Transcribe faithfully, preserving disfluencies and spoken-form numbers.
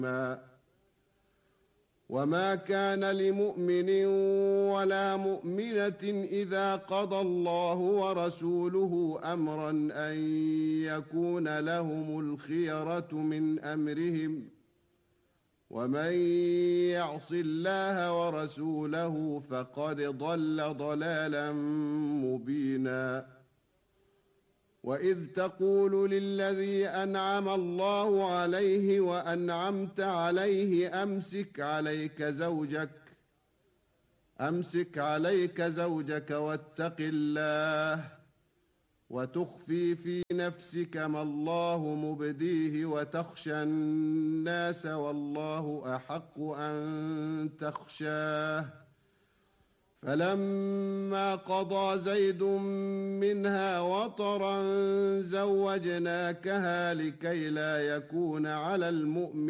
وما كان لمؤمن ولا مؤمنة إذا قضى الله ورسوله أمرا أن يكون لهم الخيرة من أمرهم ومن يعص الله ورسوله فقد ضل ضلالا مبينا. وإذ تقول للذي أنعم الله عليه وأنعمت عليه أمسك عليك زوجك أمسك عليك زوجك واتق الله وتخفي في نفسك ما الله مبديه وتخشى الناس والله أحق أن تخشاه. فلما قضى زيد منها وطرا زوجناكها لكي لا يكون على المؤمن